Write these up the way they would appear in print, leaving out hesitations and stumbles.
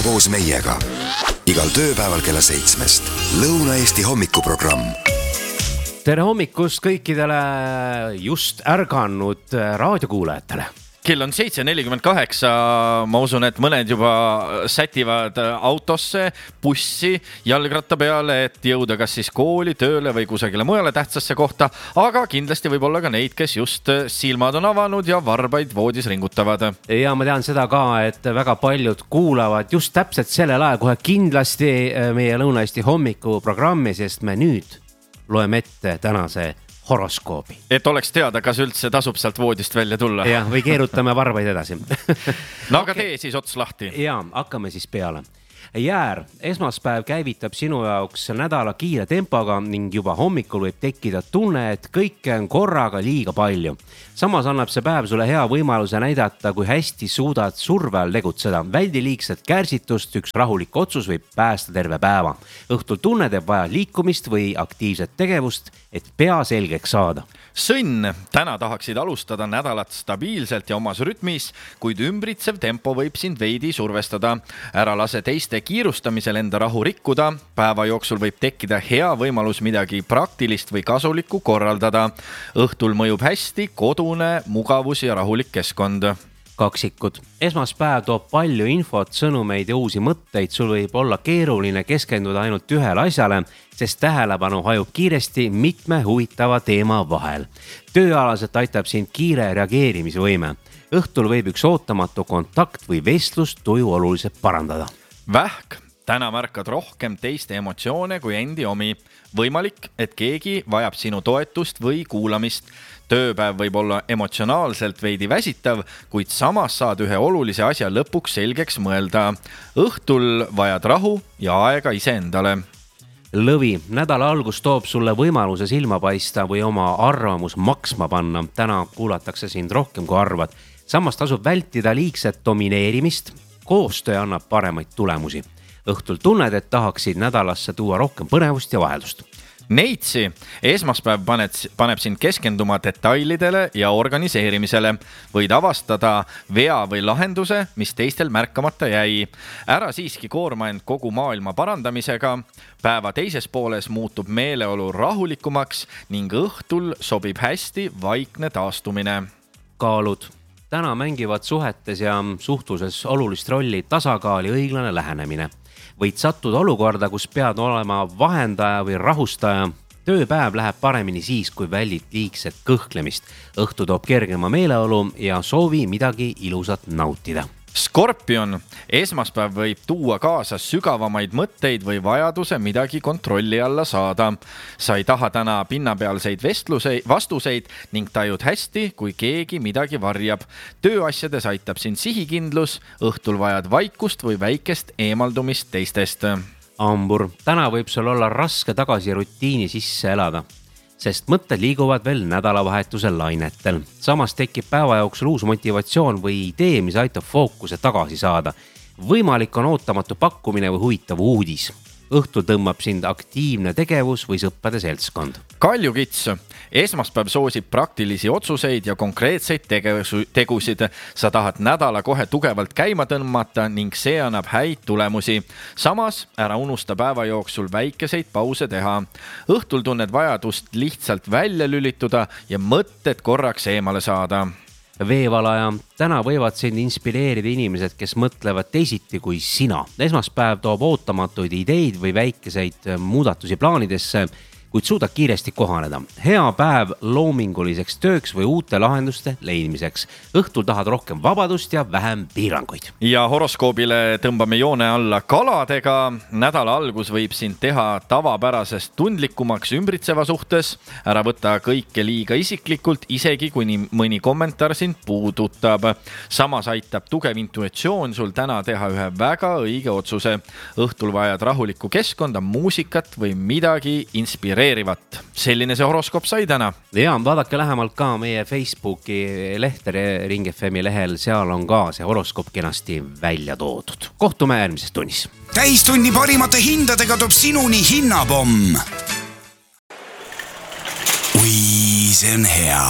koos meiega. Igal tööpäeval kella 7. Lõuna-Eesti hommikuprogramm. Tere hommikust kõikidele just ärganud raadiokuulajatele. Kell on 7:48, ma usun, et mõned juba sätivad autosse, bussi, jalgratta peale, et jõuda kas siis kooli, tööle või kusagile mujale tähtsasse kohta, aga kindlasti võib olla ka neid, kes just silmad on avanud ja varbaid voodis ringutavad. Ja ma tean seda ka, et väga paljud kuulavad just täpselt sellel ajal kohe kindlasti meie Lõuna-Eesti hommikuprogrammi, sest me nüüd loeme ette tänase horoskoobi. Et oleks teada, kas üldse tasub sealt voodist välja tulla. Ja, või keerutame varbaid edasi. No aga tee siis ots lahti. Ja, hakkame siis peale. Jäär, esmaspäev käivitab sinu jaoks nädala kiire tempoga ning juba hommikul võib tekkida tunne, et kõike on korraga liiga palju. Samas annab see päev sulle hea võimaluse näidata, kui hästi suudad surve all tegutseda. Väldi liigset kärsitust, üks rahulik otsus võib päästa terve päeva. Õhtul tunne teeb vaja liikumist või aktiivset tegevust, et pea selgeks saada. Sõnn, täna tahaksid alustada nädalat stabiilselt ja omas rütmis, kuid ümbritsev tempo võib sind veidi survestada. Ära lase teiste kiirustamisel enda rahu rikkuda. Päeva jooksul võib tekkida hea võimalus midagi praktilist või kasulikku korraldada. Õhtul mõjub hästi kodune, mugavus ja rahulik keskkond. Kaksikud. Esmaspäev toob palju infot, sõnumeid ja uusi mõtteid. Sul võib olla keeruline keskenduda ainult ühele asjale, sest tähelepanu hajub kiiresti mitme huvitava teema vahel. Tööalaselt aitab sind kiire reageerimisvõime. Õhtul võib üks ootamatu kontakt või vestlus tuju oluliselt parandada. Vähk. Täna märkad rohkem teiste emotsioone kui endi omi. Võimalik, et keegi vajab sinu toetust või kuulamist. Tööpäev võib olla emotsionaalselt veidi väsitav, kuid samas saad ühe olulise asja lõpuks selgeks mõelda. Õhtul vajad rahu ja aega iseendale. Lõvi, nädala algus toob sulle võimaluse silma paista või oma arvamus maksma panna. Täna kuulatakse sind rohkem kui arvad. Samas tasub vältida liigset domineerimist. Koostöö annab paremaid tulemusi. Õhtul tunned, et tahaksid nädalasse tuua rohkem põnevust ja vaheldust. Neitsi, esmaspäev paneb sind keskenduma detailidele ja organiseerimisele. Võid avastada vea või lahenduse, mis teistel märkamata jäi. Ära siiski koorma end kogu maailma parandamisega. Päeva teises pooles muutub meeleolu rahulikumaks ning õhtul sobib hästi vaikne taastumine. Kaalud. Täna mängivad suhetes ja suhtluses olulist rolli tasakaal ja õiglane lähenemine. Võid sattuda olukorda, kus pead olema vahendaja või rahustaja. Tööpäev läheb paremini siis, kui väldid liigset kõhklemist. Õhtu toob kergema meeleolu ja soovi midagi ilusat nautida. Skorpion, esmaspäev võib tuua kaasa sügavamaid mõtteid või vajaduse midagi kontrolli alla saada. Sa ei taha täna pinnapealseid vastuseid ning tajud hästi, kui keegi midagi varjab. Tööasjades aitab sind sihikindlus, õhtul vajad vaikust või väikest eemaldumist teistest. Ambur, täna võib sul olla raske tagasi rutiini sisse elada, sest mõtted liiguvad veel nädalavahetusel lainetel. Samas tekib päeva jooksul uus motivatsioon või idee, mis aitab fookuse tagasi saada. Võimalik on ootamatu pakkumine või huvitav uudis. Õhtul tõmbab sind aktiivne tegevus või sõppade seltskond. Kaljukits, esmaspäev soosib praktilisi otsuseid ja konkreetseid tegusid. Sa tahad nädala kohe tugevalt käima tõmmata ning see annab häid tulemusi. Samas ära unusta päeva jooksul väikeseid pause teha. Õhtul tunned vajadust lihtsalt välja lülituda ja mõtted korraks eemale saada. Veevalaja, täna võivad sind inspireerida inimesed, kes mõtlevad teisiti kui sina. Esmaspäev toob ootamatuid ideid või väikeseid muudatusi plaanidesse, kuid suudad kiiresti kohaneda. Hea päev loominguliseks tööks või uute lahenduste leidmiseks. Õhtul tahad rohkem vabadust ja vähem piiranguid. Ja horoskoobile tõmbame joone alla kaladega. Nädala algus võib sind teha tavapärasest tundlikumaks ümbritseva suhtes. Ära võta kõike liiga isiklikult, isegi kui mõni kommentaar sind puudutab. Samas aitab tugev intuitsioon sul täna teha ühe väga õige otsuse. Õhtul vajad rahulikku keskkonda, muusikat või midagi inspireerivat. Selline see horoskoop sai täna. Ja vaadake lähemalt ka meie Facebooki lehte Ring FM lehel, seal on ka see horoskoop kenasti välja toodud. Kohtume järgmises tunnis. Täistunni parimate hindadega toob sinuni hinnapomm. Ui, see on hea.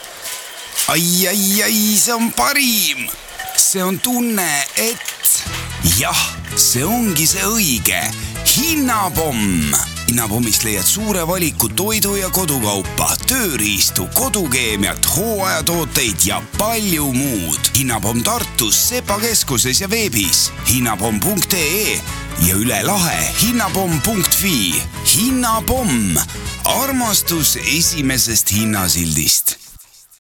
Ai, see on parim. See on tunne, et jah, see ongi see õige. Hinnapomm. Hinnapommist leiad suure valiku toidu ja kodukaupa, tööriistu, kodukeemiat, hooajatooteid ja palju muud. Hinnapomm Tartus, Sepa keskuses ja veebis hinnapomm.ee ja üle lahe hinnapomm.fi. Hinnapomm. Armastus esimesest hinnasildist.